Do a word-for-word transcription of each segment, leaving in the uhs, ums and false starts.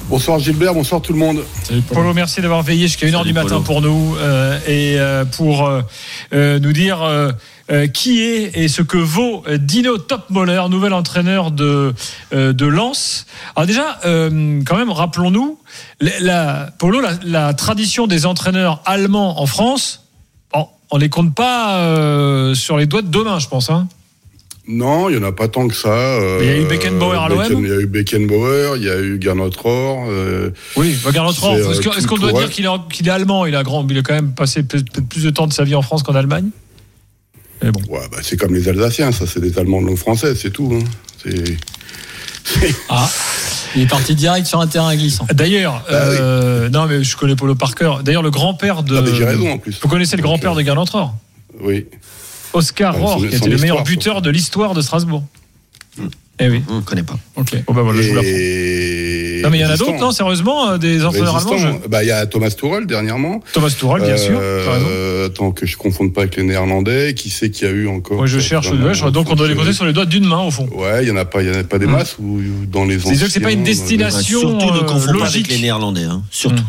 Bonsoir Gilbert, bonsoir tout le monde. Salut Polo. Polo, merci d'avoir veillé jusqu'à une heure du matin Polo. Pour nous euh, et euh, pour euh, nous dire euh, euh, qui est et ce que vaut Dino Toppmöller, nouvel entraîneur de, euh, de Lens. Alors déjà, euh, quand même, rappelons-nous, la, la, Polo, la, la tradition des entraîneurs allemands en France, bon, on ne les compte pas euh, sur les doigts de deux mains, je pense, hein. Non, il n'y en a pas tant que ça. Euh, il y a eu Beckenbauer à l'O M. Il y a eu Beckenbauer, il y a eu Gernot Rohr. Euh, oui, Gernot Rohr. Est-ce, que, est-ce qu'on doit dire qu'il est, qu'il est allemand ? Il a, grand, il a quand même passé peut-être plus de temps de sa vie en France qu'en Allemagne. Mais bon. Ouais, bah, c'est comme les Alsaciens, ça, c'est des Allemands de langue française, c'est tout. Hein. C'est... c'est... Ah, il est parti direct sur un terrain glissant. D'ailleurs, ah, euh, oui. non mais je connais Polo par cœur. D'ailleurs, le grand-père de. Ah, mais j'ai raison en plus. Vous connaissez le Donc, grand-père euh... de Gernot Rohr ? Oui. Oscar ouais, Rohr, qui était le meilleur buteur surtout. De l'histoire de Strasbourg. Mmh. Eh oui. On ne connaît pas. Ok. Bon, bah voilà, je vous l'apprends. Non, mais il y en a d'autres, non, sérieusement, des entraîneurs allemands. Je... Bah, il y a Thomas Tuchel dernièrement. Thomas Tuchel, bien sûr. Euh, attends, que je ne confonde pas avec les Néerlandais. Qui c'est qu'il y a eu encore ? Ouais, je cherche. Ouais, je... Donc, on doit les compter sur les doigts d'une main, au fond. Ouais, il n'y en a pas, il y en a pas des masses mmh. ou dans les anciens. C'est sûr que c'est pas une destination logique. Surtout ne confondons pas avec les Néerlandais, hein. Surtout.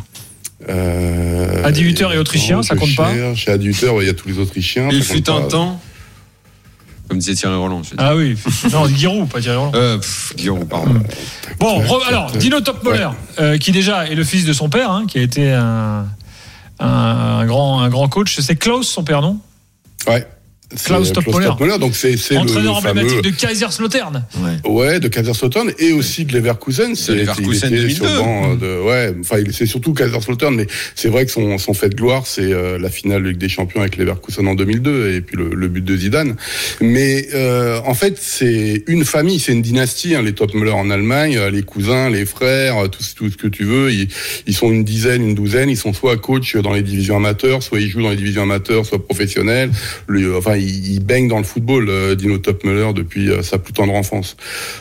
Euh, Adi Hütter et Autrichiens, ça compte pas ? Chez Adi Hütter, il y a tous les Autrichiens. Il fut un temps. Comme disait Thierry Roland. Ah oui, non, Giroud, pas Thierry Roland. Euh, pff, Giroud, pardon. Mmh. Bon, re, alors, Dino Toppmöller, ouais. euh, qui déjà est le fils de son père, hein, qui a été un, un, un, grand, un grand coach. C'est Klaus, son père, non ? Ouais. Klaus Toppmöller, donc c'est, c'est entraîneur le, le emblématique fameux... de Kaiserslautern. Ouais. ouais, de Kaiserslautern et aussi de Leverkusen. C'est Leverkusen deux mille deux. De, ouais, enfin, c'est surtout Kaiserslautern, mais c'est vrai que son, son fait de gloire, c'est euh, la finale de Ligue des Champions avec Leverkusen en deux mille deux et puis le, le but de Zidane. Mais euh, en fait, c'est une famille, c'est une dynastie. Hein, les Toppmöller en Allemagne, les cousins, les frères, tout, tout ce que tu veux. Ils, ils sont une dizaine, une douzaine. Ils sont soit coach dans les divisions amateurs, soit ils jouent dans les divisions amateurs, soit professionnels. Le, enfin, il, il baigne dans le football, euh, Dino Toppmöller, depuis euh, sa plus tendre enfance.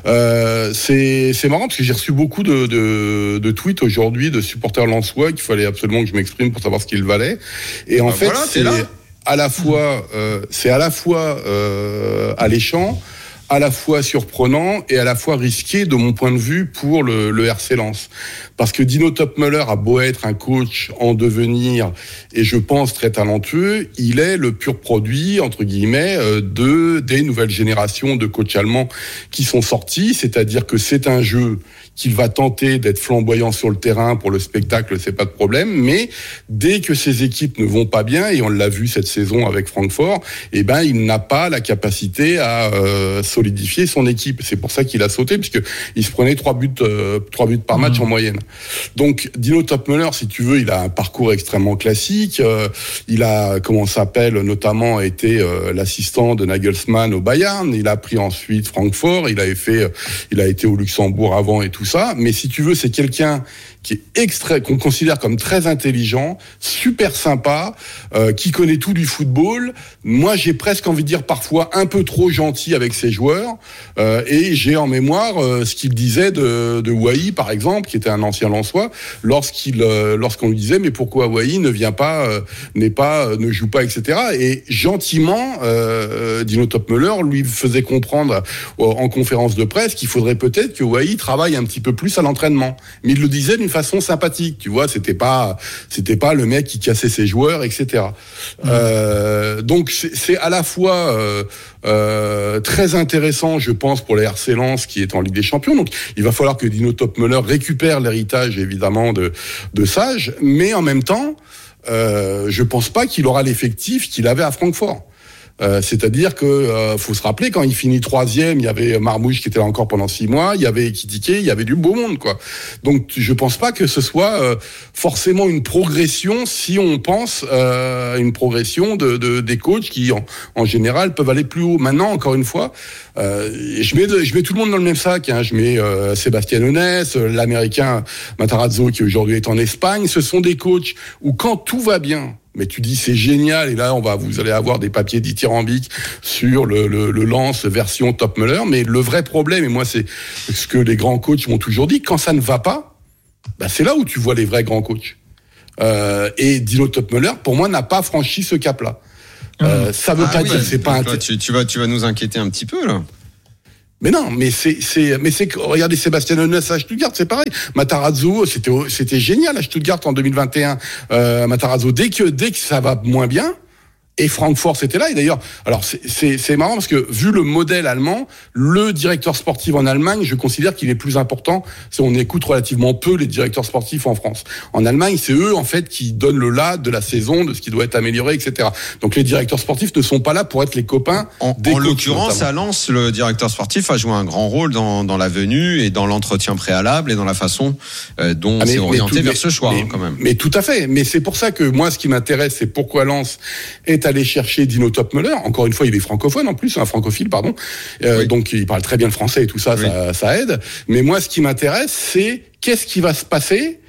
Euh, c'est, c'est marrant parce que j'ai reçu beaucoup de, de, de tweets aujourd'hui de supporters lensois qu'il fallait absolument que je m'exprime pour savoir ce qu'il valait. Et en bah fait, voilà, c'est à la fois, euh, c'est à la fois euh, alléchant, à la fois surprenant et à la fois risqué de mon point de vue pour le, le R C Lens. Parce que Dino Toppmöller a beau être un coach en devenir et je pense très talentueux, il est le pur produit, entre guillemets, de, des nouvelles générations de coachs allemands qui sont sortis, c'est-à-dire que c'est un jeu qu'il va tenter d'être flamboyant sur le terrain pour le spectacle, c'est pas de problème, mais dès que ses équipes ne vont pas bien, et on l'a vu cette saison avec Francfort, eh ben, il n'a pas la capacité à euh, solidifier son équipe. C'est pour ça qu'il a sauté, puisque il se prenait trois buts, euh, trois buts par match mmh. en moyenne. Donc, Dino Toppmöller, si tu veux, il a un parcours extrêmement classique. Euh, il a, comment ça s'appelle, notamment été euh, l'assistant de Nagelsmann au Bayern. Il a pris ensuite Francfort. Il a fait, il a été au Luxembourg avant et tout ça. Mais si tu veux, c'est quelqu'un qui est extrait, qu'on considère comme très intelligent, super sympa, euh, qui connaît tout du football. Moi, j'ai presque envie de dire parfois un peu trop gentil avec ses joueurs. Euh, et j'ai en mémoire euh, ce qu'il disait de, de Wai, par exemple, qui était un ancien Lensois, lorsqu'il, euh, lorsqu'on lui disait mais pourquoi Wai ne vient pas, euh, n'est pas, euh, ne joue pas, et cetera. Et gentiment, euh, Dino Toppmöller lui faisait comprendre euh, en conférence de presse qu'il faudrait peut-être que Wai travaille un petit peu plus à l'entraînement. Mais il le disait d'une façon sympathique, tu vois, c'était pas, c'était pas le mec qui cassait ses joueurs, et cetera. Mmh. Euh, donc c'est, c'est à la fois euh, euh, très intéressant, je pense, pour la R C Lens qui est en Ligue des Champions. Donc il va falloir que Dino Toppmöller récupère l'héritage évidemment de de Sage, mais en même temps, euh, je pense pas qu'il aura l'effectif qu'il avait à Francfort. Euh, c'est-à-dire que euh, faut se rappeler, quand il finit troisième, il y avait Marmouche qui était là encore pendant six mois, il y avait Ekitike, il y avait du beau monde, quoi. Donc je pense pas que ce soit euh, forcément une progression si on pense euh, une progression de, de des coachs qui en, en général peuvent aller plus haut. Maintenant, encore une fois, euh, je mets de, je mets tout le monde dans le même sac. Hein. Je mets euh, Sébastien Onès, l'Américain Matarazzo qui aujourd'hui est en Espagne. Ce sont des coachs où quand tout va bien, mais tu dis c'est génial, et là on va, vous allez avoir des papiers dithyrambiques sur le, le, le Lens version Toppmöller, mais le vrai problème, et moi c'est ce que les grands coachs m'ont toujours dit, quand ça ne va pas, bah c'est là où tu vois les vrais grands coachs. Euh, et Dino Toppmöller, pour moi, n'a pas franchi ce cap-là. Euh, ça veut ah pas oui, dire, c'est pas un. Toi, tu, tu vas, tu vas nous inquiéter un petit peu là. Mais non, mais c'est, c'est, mais c'est, regardez Sébastien Hoeneß à Stuttgart, c'est pareil. Matarazzo, c'était, c'était génial à Stuttgart en deux mille vingt et un. Euh, Matarazzo, dès que, dès que ça va moins bien, et Francfort, c'était là. Et d'ailleurs, alors c'est, c'est, c'est marrant parce que vu le modèle allemand, le directeur sportif en Allemagne, je considère qu'il est plus important. Si on écoute relativement peu les directeurs sportifs en France. En Allemagne, c'est eux en fait qui donnent le là de la saison, de ce qui doit être amélioré, et cetera. Donc les directeurs sportifs ne sont pas là pour être les copains. En, des en coachs, l'occurrence, notamment. à Lens, le directeur sportif a joué un grand rôle dans, dans la venue et dans l'entretien préalable et dans la façon euh, dont Ah, mais, c'est orienté tout, vers mais, ce choix, mais, hein, quand même. Mais tout à fait. Mais c'est pour ça que moi, ce qui m'intéresse, c'est pourquoi Lens est allé chercher Dino Topmöller. Encore une fois, il est francophone en plus, un francophile, pardon. Euh, Oui. Donc, il parle très bien le français et tout ça, Oui. ça, ça aide. Mais moi, ce qui m'intéresse, c'est qu'est-ce qui va se passer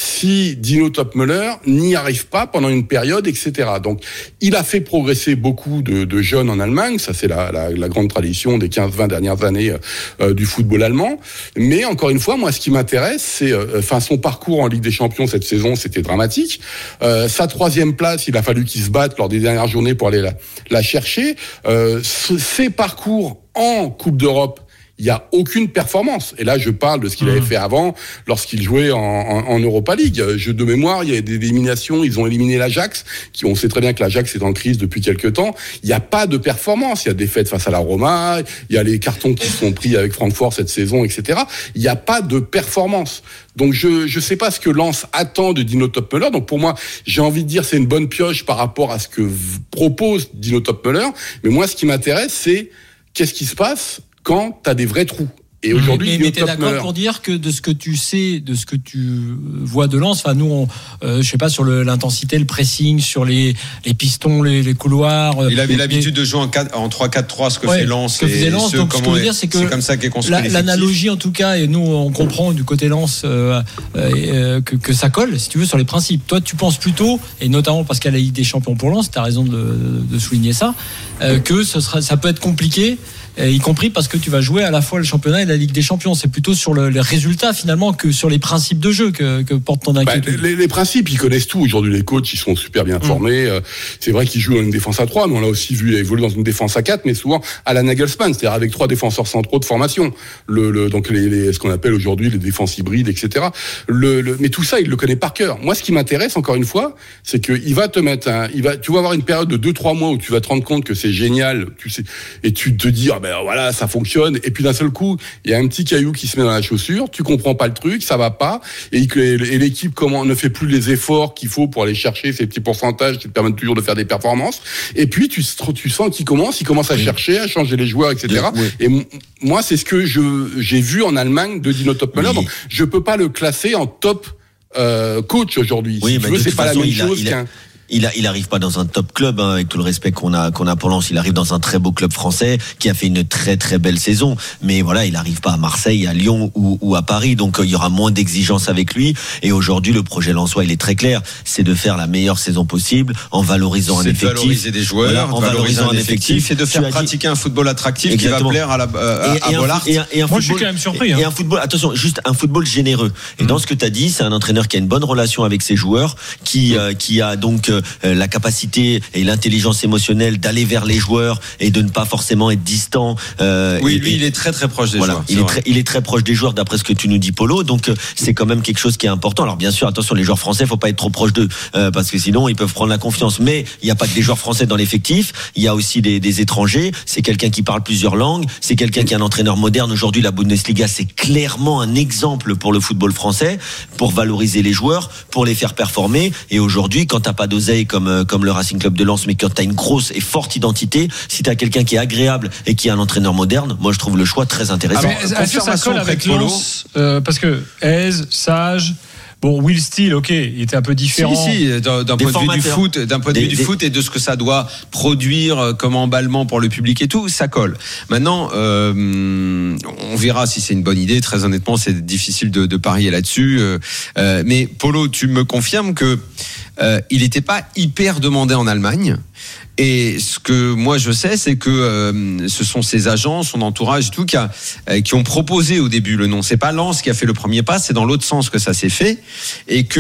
si Dino Topmöller n'y arrive pas pendant une période, et cetera. Donc, il a fait progresser beaucoup de, de jeunes en Allemagne. Ça, c'est la, la, la grande tradition des quinze vingt dernières années euh, du football allemand. Mais encore une fois, moi, ce qui m'intéresse, c'est, enfin, euh, son parcours en Ligue des Champions cette saison, c'était dramatique. Euh, sa troisième place, il a fallu qu'il se batte lors des dernières journées pour aller la, la chercher. Euh, ses parcours en Coupe d'Europe, il y a aucune performance. Et là, je parle de ce qu'il avait fait avant, lorsqu'il jouait en, en, en Europa League. Jeu de mémoire, il y a des éliminations. Ils ont éliminé l'Ajax, qui on sait très bien que l'Ajax est en crise depuis quelques temps. Il n'y a pas de performance. Il y a des défaites face à la Roma. Il y a les cartons qui sont pris avec Francfort cette saison, et cetera. Il n'y a pas de performance. Donc je je sais pas ce que Lens attend de Dino Topmöller. Donc pour moi, j'ai envie de dire c'est une bonne pioche par rapport à ce que propose Dino Topmöller. Mais moi, ce qui m'intéresse, c'est qu'est-ce qui se passe quand t'as des vrais trous. Et aujourd'hui, mais, Dino mais t'es d'accord Topmöller, pour dire que de ce que tu sais, de ce que tu vois de Lens, enfin nous, on, euh, je sais pas sur le, l'intensité, le pressing, sur les, les pistons, les, les couloirs. Il avait les, l'habitude de jouer en, quatre, en trois quatre trois, ce que ouais, fait Lens. Ce que faisait Lens. Donc ce que je veux dire, c'est que c'est comme ça qu'est construit la, l'effectif. l'analogie, en tout cas, et nous on comprend du côté Lens euh, euh, que, que ça colle, si tu veux, sur les principes. Toi, tu penses plutôt, et notamment parce qu'à la Ligue des Champions pour Lens, tu as raison de, de souligner ça, euh, que ce sera, ça peut être compliqué. Y compris parce que tu vas jouer à la fois le championnat et la Ligue des Champions. C'est plutôt sur le, les résultats finalement que sur les principes de jeu que, que porte ton inquiétude. Bah, les, les principes, ils connaissent tout. Aujourd'hui, les coachs, ils sont super bien formés. Mmh. C'est vrai qu'ils jouent dans une défense à trois, mais on l'a aussi vu évoluer dans une défense à quatre, mais souvent à la Nagelsmann, c'est-à-dire avec trois défenseurs centraux de formation. Le, le, donc les, les, ce qu'on appelle aujourd'hui les défenses hybrides, et cetera. Le, le, mais tout ça, il le connaît par cœur. Moi, ce qui m'intéresse, encore une fois, c'est que il va te mettre un, il va, tu vas avoir une période de deux trois mois où tu vas te rendre compte que c'est génial, tu sais, et tu te dis, ah ben voilà, ça fonctionne. Et puis d'un seul coup, il y a un petit caillou qui se met dans la chaussure, tu comprends pas le truc, ça va pas, et, et l'équipe comment ne fait plus les efforts qu'il faut pour aller chercher ces petits pourcentages qui te permettent toujours de faire des performances. Et puis tu, tu sens qu'il commence, il commence à oui. chercher, à changer les joueurs, et cetera. Oui. Et m- moi, c'est ce que je j'ai vu en Allemagne de Dino Topmöller. Oui. Donc je peux pas le classer en top euh, coach aujourd'hui. Oui, si tu veux, c'est pas la même chose il a, qu'un. Il, a, il arrive pas dans un top club, hein, avec tout le respect qu'on a qu'on a pour Lens. Il arrive dans un très beau club français qui a fait une très très belle saison. Mais voilà, il arrive pas à Marseille, à Lyon ou, ou à Paris. Donc euh, il y aura moins d'exigences avec lui. Et aujourd'hui, le projet lensois, il est très clair. C'est de faire la meilleure saison possible en valorisant c'est un effectif. C'est de valoriser des joueurs, voilà, en valorisant un effectif, et de faire pratiquer dit... un football attractif Exactement. Qui va plaire à la euh, à, et, à Bollard. Et, et un Moi, football, je suis quand même surpris. Et, hein. et un football, attention, juste un football généreux. Et mmh. dans ce que tu as dit, c'est un entraîneur qui a une bonne relation avec ses joueurs, qui mmh. euh, qui a donc euh, la capacité et l'intelligence émotionnelle d'aller vers les joueurs et de ne pas forcément être distant. Euh, oui, et, lui, il est très très proche des voilà, joueurs. Il est, très, il est très proche des joueurs, d'après ce que tu nous dis, Polo. Donc euh, c'est quand même quelque chose qui est important. Alors bien sûr, attention, les joueurs français, faut pas être trop proche d'eux euh, parce que sinon ils peuvent prendre la confiance. Mais il n'y a pas que des joueurs français dans l'effectif. Il y a aussi des, des étrangers. C'est quelqu'un qui parle plusieurs langues. C'est quelqu'un qui est un entraîneur moderne. Aujourd'hui, la Bundesliga, c'est clairement un exemple pour le football français, pour valoriser les joueurs, pour les faire performer. Et aujourd'hui, quand t'as pas d'oseille comme comme le Racing Club de Lens, mais quand t'as une grosse et forte identité, si t'as quelqu'un qui est agréable et qui est un entraîneur moderne, moi je trouve le choix très intéressant. Ah, mais est-ce que ça colle avec Lens euh, parce que Hez, Sage. Bon, Will Steele, ok, il était un peu différent. Si, si, d'un, d'un point de vue du foot, d'un point de vue du foot et de ce que ça doit produire comme emballement pour le public et tout, ça colle. Maintenant, euh, on verra si c'est une bonne idée. Très honnêtement, c'est difficile de, de parier là-dessus. Euh, mais Polo, tu me confirmes que euh, il n'était pas hyper demandé en Allemagne. Et ce que moi je sais, c'est que euh, ce sont ses agents, son entourage et tout qui, a, euh, qui ont proposé au début le nom. C'est pas Lens qui a fait le premier pas, c'est dans l'autre sens que ça s'est fait, et que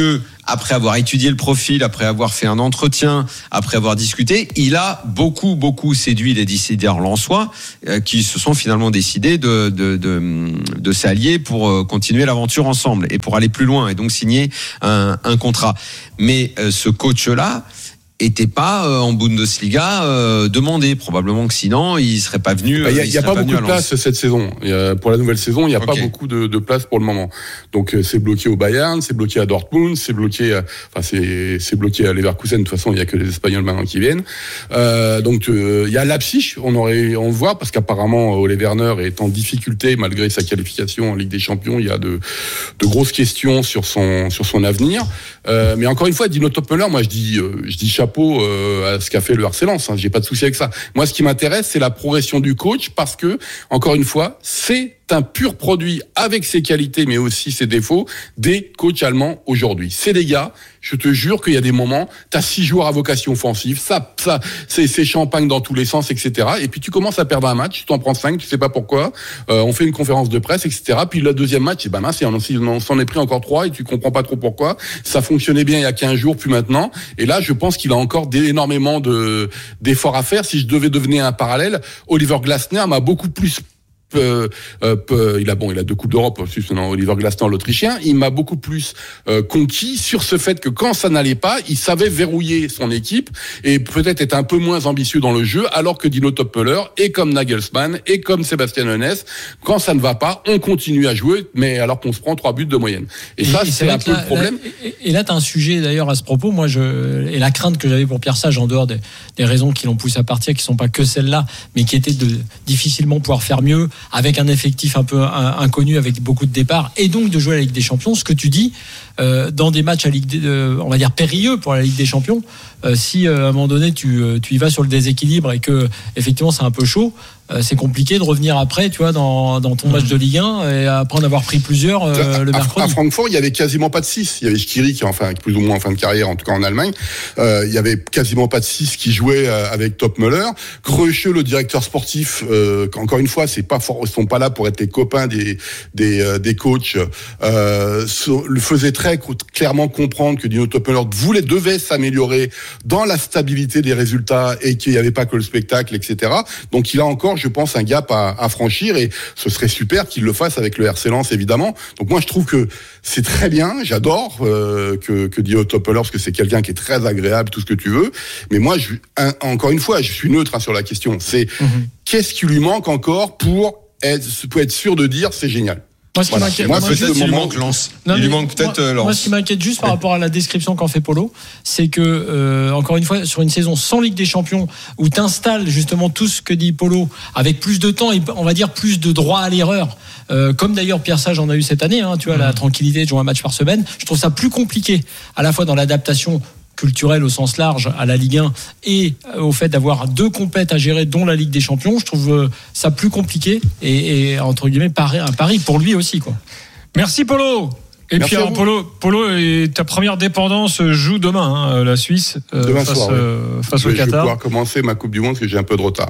après avoir étudié le profil, après avoir fait un entretien, après avoir discuté, il a beaucoup, beaucoup séduit les décideurs lensois euh, qui se sont finalement décidés de, de, de, de s'allier pour euh, continuer l'aventure ensemble et pour aller plus loin et donc signer un, un contrat. Mais euh, ce coach-là était pas euh, en Bundesliga euh, demandé, probablement que sinon il serait pas venu. Il n'y a, il y a pas, pas beaucoup de place cette saison. Y a, pour la nouvelle saison, il n'y a okay. pas beaucoup de, de place pour le moment. Donc c'est bloqué au Bayern, c'est bloqué à Dortmund, c'est bloqué, à, enfin c'est c'est bloqué à Leverkusen. De toute façon, il y a que les Espagnols maintenant qui viennent. Euh, donc il euh, y a Leipzig, on aurait, on le voit parce qu'apparemment Ole Werner est en difficulté malgré sa qualification en Ligue des Champions. Il y a de de grosses questions sur son sur son avenir. Euh, mais encore une fois, Dino Topmöller, moi je dis euh, je dis chapeau à ce qu'a fait le R C Lens, hein. J'ai pas de souci avec ça. Moi, ce qui m'intéresse, c'est la progression du coach parce que, encore une fois, c'est un pur produit avec ses qualités mais aussi ses défauts des coachs allemands aujourd'hui. C'est des gars, je te jure qu'il y a des moments, t'as six joueurs à vocation offensive, ça, ça, c'est, c'est champagne dans tous les sens, et cetera. Et puis tu commences à perdre un match, tu t'en prends cinq, tu sais pas pourquoi. Euh, on fait une conférence de presse, et cetera. Puis le deuxième match, et ben mince, on, on s'en est pris encore trois et tu comprends pas trop pourquoi. Ça fonctionnait bien il y a quinze jours, plus maintenant. Et là, je pense qu'il a encore énormément de d'efforts à faire. Si je devais devenir un parallèle, Oliver Glasner m'a beaucoup plus Euh, euh, il a bon, il a deux coupes d'Europe. Non, Oliver Glasner, l'Autrichien, il m'a beaucoup plus euh, conquis sur ce fait que quand ça n'allait pas, il savait verrouiller son équipe et peut-être être un peu moins ambitieux dans le jeu, alors que Dino Topmöller et comme Nagelsmann et comme Sébastien Hoeneß, quand ça ne va pas, on continue à jouer, mais alors qu'on se prend trois buts de moyenne. Et, et ça, et c'est un peu là, le problème. Là, et, et là, t'as un sujet d'ailleurs à ce propos. Moi, je et la crainte que j'avais pour Pierre Sage, en dehors des, des raisons qui l'ont poussé à partir, qui sont pas que celles-là, mais qui étaient de difficilement pouvoir faire mieux, avec un effectif un peu inconnu, avec beaucoup de départs, et donc de jouer à la Ligue des Champions. Ce que tu dis, euh, dans des matchs à Ligue des, euh, on va dire périlleux pour la Ligue des Champions, euh, si euh, à un moment donné tu, tu y vas sur le déséquilibre et que effectivement c'est un peu chaud, euh, c'est compliqué de revenir après, tu vois, dans, dans ton match de Ligue un et après en avoir pris plusieurs euh, le mercredi. À Francfort, il y avait quasiment pas de six. Il y avait Schiri qui, enfin, plus ou moins en fin de carrière, en tout cas en Allemagne. Euh, il y avait quasiment pas de six qui jouaient avec Topmöller. Krösche, le directeur sportif, euh, encore une fois, c'est pas fort, ils sont pas là pour être les copains des des, euh, des coachs. Euh, le faisait très clairement comprendre que Dino Topmöller voulait devait s'améliorer dans la stabilité des résultats et qu'il n'y avait pas que le spectacle, et cetera. Donc il a encore, je pense, un gap à, à franchir et ce serait super qu'il le fasse avec le R C Lens, évidemment. Donc moi je trouve que c'est très bien, j'adore euh, que, que Dino Topmöller parce que c'est quelqu'un qui est très agréable, tout ce que tu veux. Mais moi, je, un, encore une fois, je suis neutre hein, sur la question. C'est mm-hmm. qu'est-ce qui lui manque encore pour être, pour être sûr de dire c'est génial. Moi, ce qui voilà. m'inquiète, moi, moi, peut-être juste, il lui manque Lens. Non, il lui manque peut-être moi, Lens. Moi, ce qui m'inquiète juste par rapport à la description qu'en fait Polo, c'est que, euh, encore une fois, sur une saison sans Ligue des Champions, où tu installes justement tout ce que dit Polo, avec plus de temps et on va dire plus de droit à l'erreur, euh, comme d'ailleurs Pierre Sage en a eu cette année, hein, tu vois, mmh. la tranquillité de jouer un match par semaine, je trouve ça plus compliqué, à la fois dans l'adaptation culturel au sens large à la Ligue un et au fait d'avoir deux compètes à gérer dont la Ligue des Champions, je trouve ça plus compliqué et, et entre guillemets un pari pour lui aussi quoi. Merci Polo. Et Merci puis alors, Polo, Polo et ta première dépendance joue demain hein, la Suisse euh, demain face, soir, euh, oui. face je, au je Qatar. Je vais pouvoir commencer ma Coupe du Monde parce que j'ai un peu de retard.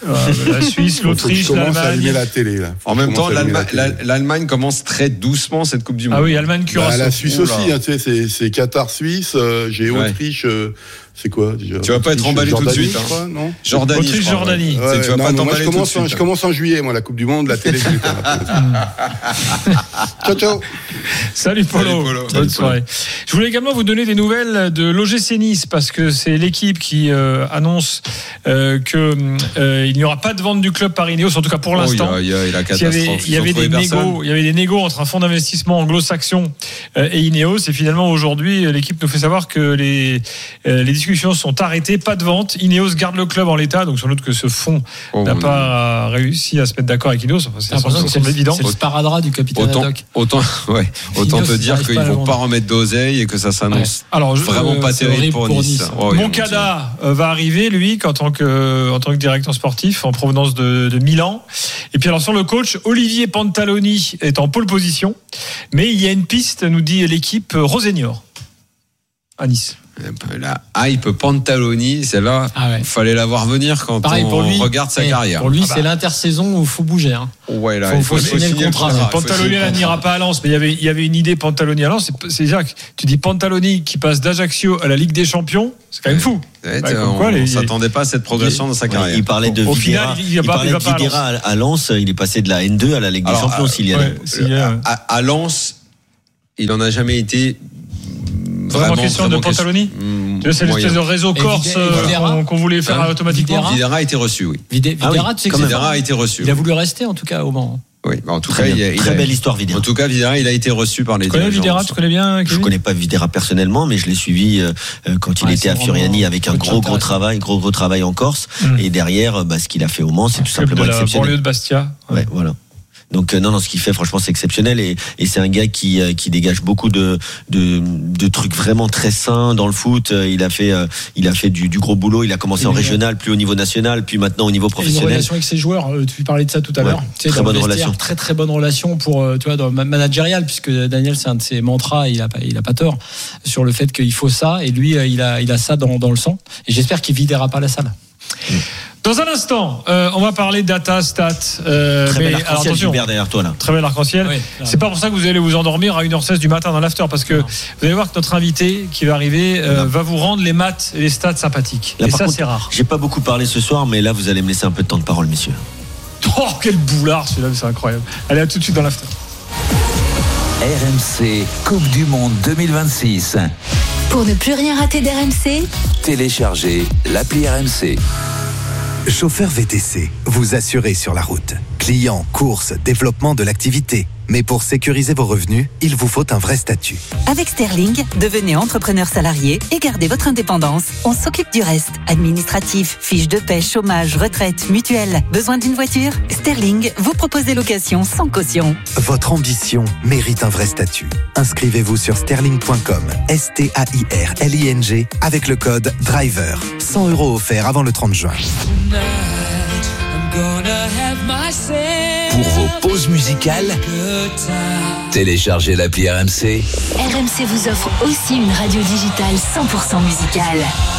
La Suisse, l'Autriche, je commence l'Allemagne. à allumer la télé là. En même temps, l'Allemagne, l'Allemagne commence très doucement cette Coupe du Monde. Ah oui, Allemagne, Curaçao. Bah, la Suisse aussi, hein, tu sais, c'est, c'est Qatar, Suisse. Euh, j'ai ouais. Autriche. Euh, c'est quoi déjà? Tu vas pas être emballé tout de suite. Hein. Crois, non Jordanie. Autriche, Jordanie. Ouais, tu vas non, pas non, t'emballer moi, je tout commence de suite. En, je commence en juillet, moi, la Coupe du Monde, la télé. Ciao, ciao. Salut Polo. Salut, Polo. Bonne Salut, soirée. Polo. Je voulais également vous donner des nouvelles de l'O G C Nice parce que c'est l'équipe qui euh, annonce euh, que euh, il n'y aura pas de vente du club par Ineos, en tout cas pour l'instant. Oh, il y a, il y a, il y a il y avait, il y avait des négos, il y avait des négos entre un fonds d'investissement anglo-saxon euh, et Ineos. Et finalement aujourd'hui, l'équipe nous fait savoir que les euh, les discussions sont arrêtées, pas de vente. Ineos garde le club en l'état, donc sans doute que ce fonds oh, n'a pas oui. réussi à se mettre d'accord avec Ineos. Enfin, c'est, c'est, c'est, c'est évident. C'est le sparadrap du capitaine autant, Haddock. Autant, ouais, autant te dire qu'ils ne vont pas remettre d'oseille et que ça s'annonce ouais. Alors, vraiment euh, pas terrible pour, pour Nice. Nice. Oh, Moncada va arriver, lui, en tant que, en tant que directeur sportif, en provenance de, de Milan. Et puis alors sur le coach, Olivier Pantaloni est en pole position, mais il y a une piste, nous dit l'équipe, Rosénior à Nice. La hype Pantaloni, celle-là, il ah ouais. fallait la voir venir quand Pareil, on lui, regarde sa carrière. Pour lui, ah bah. c'est l'intersaison où il faut bouger. Hein. Ouais, là, faut, il faut, faut signer le contrat. contrat. Pantaloni n'ira pas à Lens, mais il y avait, il y avait une idée Pantaloni à Lens. C'est, c'est Jacques, tu dis Pantaloni qui passe d'Ajaccio à la Ligue des Champions, c'est quand même fou. Ouais, bah, on quoi, ne s'attendait pas à cette progression les, dans sa carrière. Ouais, il parlait de Au Videra, final, il, il, il parlait de Videra à, à Lens, il est passé de la N deux à la Ligue Alors, des Champions. Euh, s'il y ouais, allait. À, à, à Lens, il n'en a jamais été. Vraiment, vraiment question vraiment de Pantaloni mmh, tu vois, c'est l'espèce de réseau corse Videra, qu'on, qu'on voulait faire hein automatiquement. Videra a été reçu, oui. Videra, ah oui, tu sais Videra a été reçu. Il a voulu rester en tout cas au banc. Oui, en tout très cas, bien, il a, très il a, belle histoire Videra. En tout cas, Videra, il a été reçu par les. Tu connais Videra, tu connais bien Kevin ? Je connais pas Videra personnellement, mais je l'ai suivi euh, quand il ouais, était à Furiani avec un gros gros travail, gros gros travail en Corse. Mmh. Et derrière, bah, ce qu'il a fait au Mans, c'est tout simplement exceptionnel. Banlieue de Bastia. Ouais, voilà. Donc euh, non, non, ce qu'il fait, franchement, c'est exceptionnel et, et c'est un gars qui euh, qui dégage beaucoup de, de de trucs vraiment très sains dans le foot. Il a fait euh, il a fait du, du gros boulot. Il a commencé et en régional, puis au niveau national, puis maintenant au niveau professionnel. Une relation avec ses joueurs. Tu parlais de ça tout à ouais, l'heure. Tu sais, très bonne relation. Très très bonne relation pour tu vois dans managérial puisque Daniel c'est un de ses mantras. Il a pas il a pas tort sur le fait qu'il faut ça et lui il a il a ça dans dans le sang. Et j'espère qu'il videra pas la salle. Mmh. Dans un instant, euh, on va parler data, stats. Euh, très mais, bel arc-en-ciel, Gilbert, derrière toi là. Très bel arc-en-ciel. Oui, c'est pas pour ça que vous allez vous endormir à une heure seize du matin dans l'after, parce que non. vous allez voir que notre invité qui va arriver euh, va vous rendre les maths et les stats sympathiques. Là, et ça, contre, c'est rare. J'ai pas beaucoup parlé ce soir, mais là, vous allez me laisser un peu de temps de parole, messieurs. Oh, quel boulard celui-là, c'est incroyable. Allez, à tout de suite dans l'after. R M C Coupe du Monde deux mille vingt-six. Pour ne plus rien rater d'R M C, téléchargez l'appli R M C. Chauffeur V T C, vous assurez sur la route. Clients, courses, développement de l'activité. Mais pour sécuriser vos revenus, il vous faut un vrai statut. Avec Sterling, devenez entrepreneur salarié et gardez votre indépendance. On s'occupe du reste. Administratif, fiches de paie, chômage, retraite, mutuelle. Besoin d'une voiture ? Sterling vous propose des locations sans caution. Votre ambition mérite un vrai statut. Inscrivez-vous sur sterling point com, S T A I R L I N G, avec le code DRIVER. cent euros offerts avant le trente juin. Pour vos pauses musicales, téléchargez l'appli R M C. R M C vous offre aussi une radio digitale cent pour cent musicale.